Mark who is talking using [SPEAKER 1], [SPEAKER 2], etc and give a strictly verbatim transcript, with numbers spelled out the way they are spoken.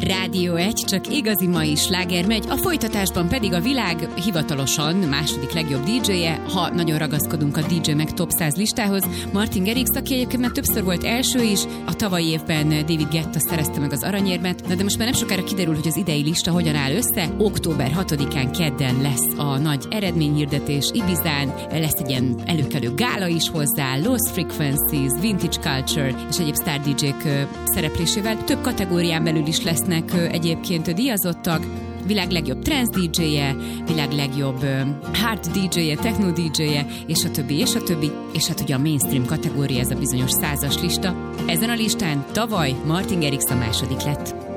[SPEAKER 1] Rádió egy, csak igazi mai sláger megy, a folytatásban pedig a világ hivatalosan második legjobb dé dzséje, ha nagyon ragaszkodunk a dé dzsé meg top száz listához, Martin Garrix, aki egyébként már többször volt első is, a tavalyi évben David Guetta szerezte meg az aranyérmet, na de most már nem sokára kiderül, hogy az idei lista hogyan áll össze. október hatodikán kedden lesz a nagy eredményhirdetés Ibizán, lesz egy ilyen előkelő gála is hozzá, Lost Frequencies, Vintage Culture és egyéb sztár dé dzsék szereplésével. Több kategórián belül is lesznek egyébként díjazottak, világ legjobb trance dé dzséje, világ legjobb hard dé dzséje, techno dé dzséje, és a többi, és a többi, és hát ugye a mainstream kategória, ez a bizonyos százas lista. Ezen a listán tavaly Martin Garrix a második lett.